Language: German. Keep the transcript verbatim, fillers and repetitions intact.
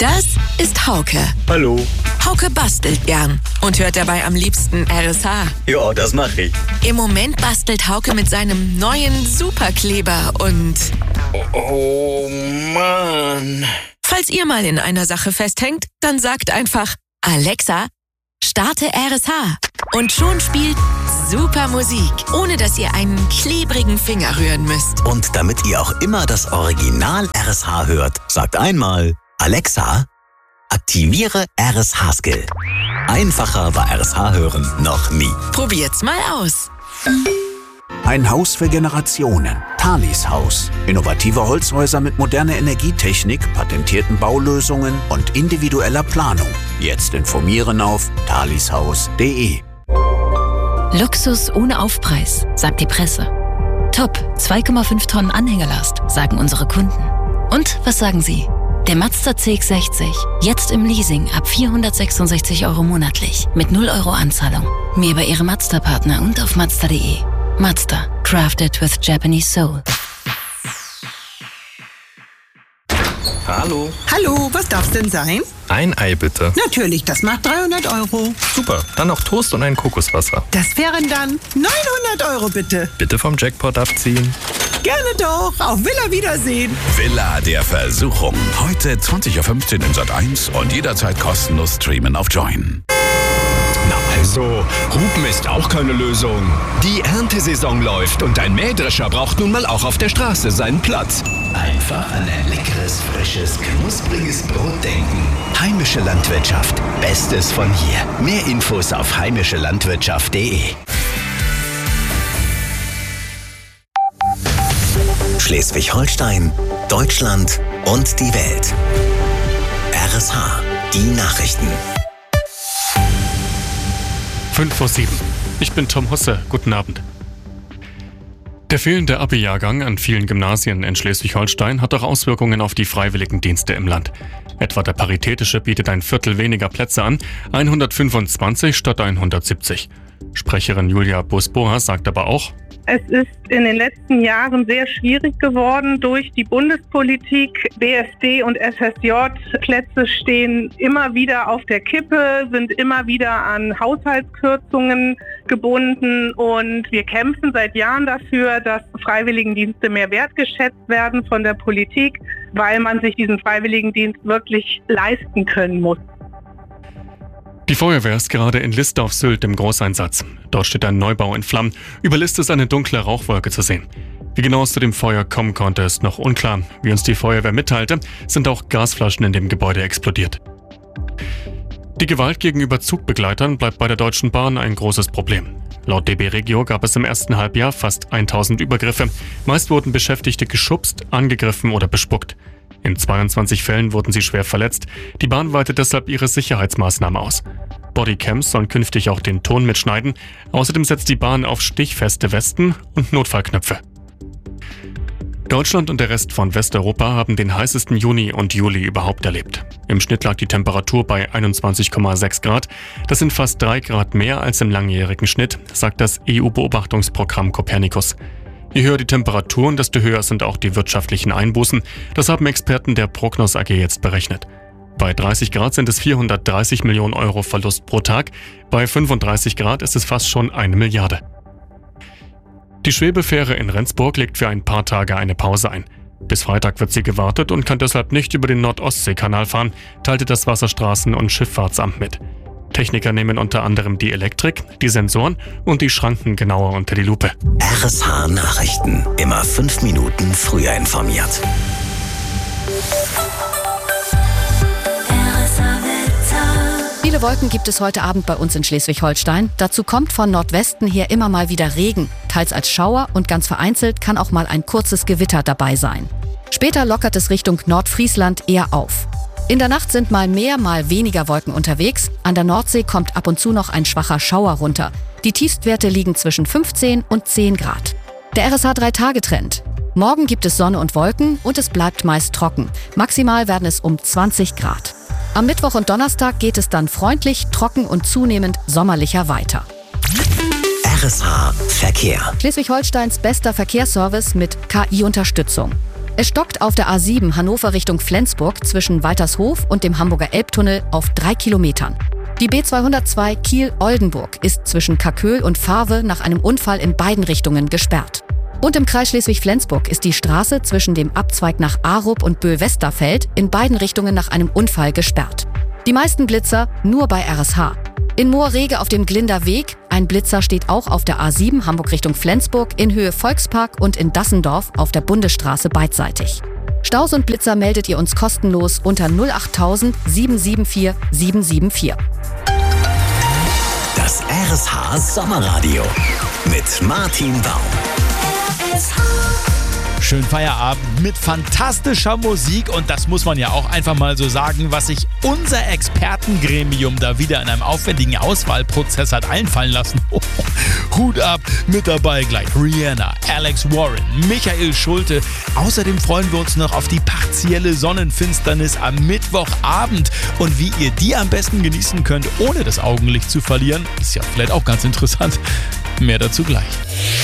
Das ist Hauke. Hallo. Hauke bastelt gern und hört dabei am liebsten R S H. Ja, das mache ich. Im Moment bastelt Hauke mit seinem neuen Superkleber und... Oh, oh Mann. Falls ihr mal in einer Sache festhängt, dann sagt einfach: Alexa, starte R S H. Und schon spielt super Musik, ohne dass ihr einen klebrigen Finger rühren müsst. Und damit ihr auch immer das Original R S H hört, sagt einmal: Alexa, aktiviere R S H-Skill. Einfacher war R S H hören noch nie. Probiert's mal aus. Ein Haus für Generationen. Thalis Haus. Innovative Holzhäuser mit moderner Energietechnik, patentierten Baulösungen und individueller Planung. Jetzt informieren auf thalyshaus punkt de. Luxus ohne Aufpreis, sagt die Presse. Top, zwei Komma fünf Tonnen Anhängerlast, sagen unsere Kunden. Und was sagen Sie? Der Mazda C X sechzig, jetzt im Leasing ab vierhundertsechsundsechzig Euro monatlich, mit null Euro Anzahlung. Mehr bei Ihrem Mazda-Partner und auf mazda punkt de. Mazda, crafted with Japanese soul. Hallo. Hallo, was darf's denn sein? Ein Ei bitte. Natürlich, das macht dreihundert Euro. Super, dann noch Toast und ein Kokoswasser. Das wären dann neunhundert Euro bitte. Bitte vom Jackpot abziehen. Gerne doch, auf Villa Wiedersehen. Villa der Versuchung. Heute zwanzig Uhr fünfzehn in Sat eins und jederzeit kostenlos streamen auf Join. Na also, Hupen ist auch keine Lösung. Die Erntesaison läuft und ein Mähdrescher braucht nun mal auch auf der Straße seinen Platz. Einfach an ein leckeres, frisches, knuspriges Brot denken. Heimische Landwirtschaft. Bestes von hier. Mehr Infos auf heimische landwirtschaft punkt de. Schleswig-Holstein, Deutschland und die Welt. R S H, die Nachrichten. fünf vor sieben. Ich bin Tom Husse. Guten Abend. Der fehlende Abi-Jahrgang an vielen Gymnasien in Schleswig-Holstein hat auch Auswirkungen auf die Freiwilligendienste im Land. Etwa der Paritätische bietet ein Viertel weniger Plätze an, hundertfünfundzwanzig statt hundertsiebzig. Sprecherin Julia Busboha sagt aber auch: Es ist in den letzten Jahren sehr schwierig geworden durch die Bundespolitik. B S D und S S J-Plätze stehen immer wieder auf der Kippe, sind immer wieder an Haushaltskürzungen gebunden und wir kämpfen seit Jahren dafür, dass Freiwilligendienste mehr wertgeschätzt werden von der Politik, weil man sich diesen Freiwilligendienst wirklich leisten können muss. Die Feuerwehr ist gerade in Liste auf Sylt im Großeinsatz. Dort steht ein Neubau in Flammen. Über Liste ist eine dunkle Rauchwolke zu sehen. Wie genau es zu dem Feuer kommen konnte, ist noch unklar. Wie uns die Feuerwehr mitteilte, sind auch Gasflaschen in dem Gebäude explodiert. Die Gewalt gegenüber Zugbegleitern bleibt bei der Deutschen Bahn ein großes Problem. Laut D B Regio gab es im ersten Halbjahr fast tausend Übergriffe. Meist wurden Beschäftigte geschubst, angegriffen oder bespuckt. In zweiundzwanzig Fällen wurden sie schwer verletzt. Die Bahn weitet deshalb ihre Sicherheitsmaßnahmen aus. Bodycams sollen künftig auch den Ton mitschneiden. Außerdem setzt die Bahn auf stichfeste Westen und Notfallknöpfe. Deutschland und der Rest von Westeuropa haben den heißesten Juni und Juli überhaupt erlebt. Im Schnitt lag die Temperatur bei einundzwanzig Komma sechs Grad. Das sind fast drei Grad mehr als im langjährigen Schnitt, sagt das E U-Beobachtungsprogramm Copernicus. Je höher die Temperaturen, desto höher sind auch die wirtschaftlichen Einbußen. Das haben Experten der Prognos A G jetzt berechnet. Bei dreißig Grad sind es vierhundertdreißig Millionen Euro Verlust pro Tag. Bei fünfunddreißig Grad ist es fast schon eine Milliarde. Die Schwebefähre in Rendsburg legt für ein paar Tage eine Pause ein. Bis Freitag wird sie gewartet und kann deshalb nicht über den Nord-Ostsee-Kanal fahren, teilte das Wasserstraßen- und Schifffahrtsamt mit. Techniker nehmen unter anderem die Elektrik, die Sensoren und die Schranken genauer unter die Lupe. R S H Nachrichten. Immer fünf Minuten früher informiert. Viele Wolken gibt es heute Abend bei uns in Schleswig-Holstein. Dazu kommt von Nordwesten her immer mal wieder Regen, teils als Schauer und ganz vereinzelt kann auch mal ein kurzes Gewitter dabei sein. Später lockert es Richtung Nordfriesland eher auf. In der Nacht sind mal mehr, mal weniger Wolken unterwegs. An der Nordsee kommt ab und zu noch ein schwacher Schauer runter. Die Tiefstwerte liegen zwischen fünfzehn und zehn Grad. Der R S H drei Tage Trend. Morgen gibt es Sonne und Wolken und es bleibt meist trocken. Maximal werden es um zwanzig Grad. Am Mittwoch und Donnerstag geht es dann freundlich, trocken und zunehmend sommerlicher weiter. R S H Verkehr. Schleswig-Holsteins bester Verkehrsservice mit K I-Unterstützung. Es stockt auf der A sieben Hannover Richtung Flensburg zwischen Waltershof und dem Hamburger Elbtunnel auf drei Kilometern. Die B zweihundertzwei Kiel-Oldenburg ist zwischen Kaköhl und Fahrwe nach einem Unfall in beiden Richtungen gesperrt. Und im Kreis Schleswig-Flensburg ist die Straße zwischen dem Abzweig nach Arup und Böhl-Westerfeld in beiden Richtungen nach einem Unfall gesperrt. Die meisten Blitzer nur bei R S H. In Moorrege auf dem Glinder Weg, ein Blitzer steht auch auf der A sieben Hamburg Richtung Flensburg in Höhe Volkspark und in Dassendorf auf der Bundesstraße beidseitig. Staus und Blitzer meldet ihr uns kostenlos unter null acht tausend sieben sieben vier sieben sieben vier. Das R S H Sommerradio mit Martin Baum. Schönen Feierabend mit fantastischer Musik und das muss man ja auch einfach mal so sagen, was sich unser Expertengremium da wieder in einem aufwendigen Auswahlprozess hat einfallen lassen. Hut ab, mit dabei gleich Rihanna, Alex Warren, Michael Schulte. Außerdem freuen wir uns noch auf die partielle Sonnenfinsternis am Mittwochabend und wie ihr die am besten genießen könnt, ohne das Augenlicht zu verlieren, ist ja vielleicht auch ganz interessant. Mehr dazu gleich.